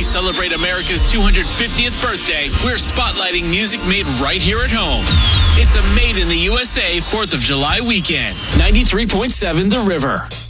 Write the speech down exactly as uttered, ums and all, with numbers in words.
celebrate America's two hundred fiftieth birthday, we're spotlighting music made right here at home. It's a Made in the U S A fourth of July weekend. ninety-three point seven The River.